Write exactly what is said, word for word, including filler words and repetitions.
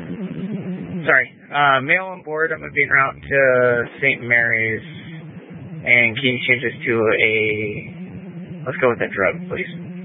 Sorry. Uh, mail on board, I'm going to be en route to Saint Mary's. And can you change this to a... Let's go with that drug, please.